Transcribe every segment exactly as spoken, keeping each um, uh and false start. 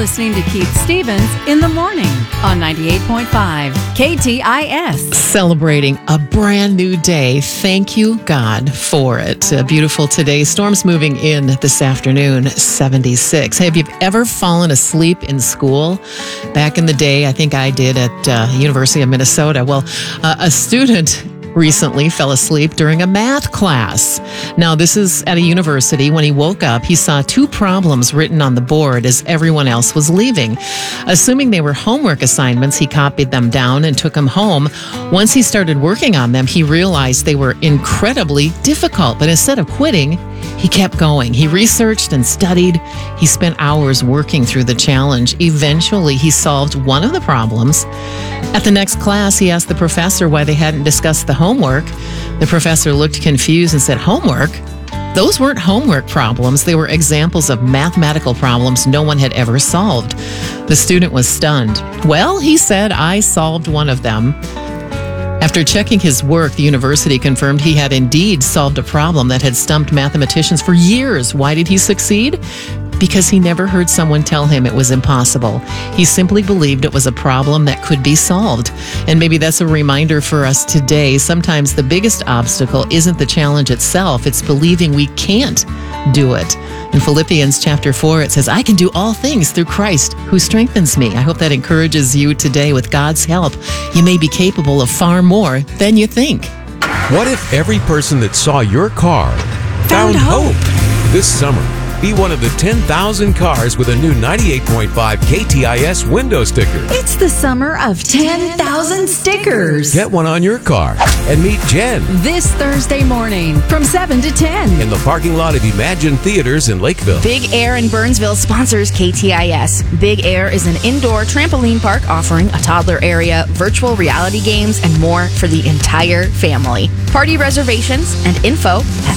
listening to Keith Stevens in the morning on ninety-eight point five K T I S. Celebrating a brand new day. Thank you, God, for it. Uh, beautiful today. Storms moving in this afternoon, seventy-six. Hey, have you ever fallen asleep in school? Back in the day, I think I did at uh, University of Minnesota. Well, uh, a student recently fell asleep during a math class. Now, this is at a university. When he woke up, he saw two problems written on the board as everyone else was leaving. Assuming they were homework assignments, he copied them down and took them home. Once he started working on them, he realized they were incredibly difficult. But instead of quitting, he kept going. He researched and studied. He spent hours working through the challenge. Eventually, he solved one of the problems. At the next class, he asked the professor why they hadn't discussed the homework. The professor looked confused and said, "Homework? Those weren't homework problems. They were examples of mathematical problems no one had ever solved." The student was stunned. "Well," he said, "I solved one of them." After checking his work, the university confirmed he had indeed solved a problem that had stumped mathematicians for years. Why did he succeed? Because he never heard someone tell him it was impossible. He simply believed it was a problem that could be solved. And maybe that's a reminder for us today. Sometimes the biggest obstacle isn't the challenge itself, it's believing we can't do it. In Philippians chapter four, it says, "I can do all things through Christ who strengthens me." I hope that encourages you today. With God's help, you may be capable of far more than you think. What if every person that saw your car Found found hope? hope? This summer, be one of the ten thousand cars with a new ninety-eight point five K T I S window sticker. It's the summer of ten thousand stickers. Get one on your car and meet Jen This Thursday morning from seven to ten. in the parking lot of Imagine Theaters in Lakeville. Big Air in Burnsville sponsors K T I S. Big Air is an indoor trampoline park offering a toddler area, virtual reality games, and more for the entire family. Party reservations and info at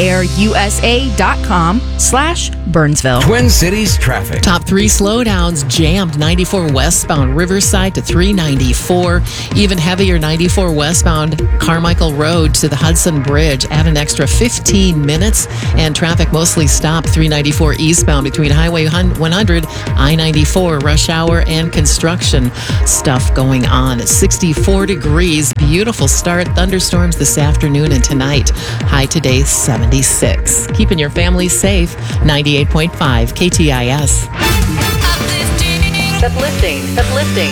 bigair.usa.com slash Burnsville. Twin Cities traffic. Top three slowdowns jammed ninety-four westbound Riverside to three ninety-four. Even heavier ninety-four westbound Carmichael Road to the Hudson Bridge. Add an extra fifteen minutes. And traffic mostly stopped three ninety-four eastbound between Highway one hundred, I ninety-four, rush hour, and construction stuff going on. It's sixty-four degrees. Beautiful start. Thunderstorms this afternoon and tonight. High today, seventy-six. Keeping your family safe. ninety-eight point five K T I S. Uplifting, uplifting, uplifting.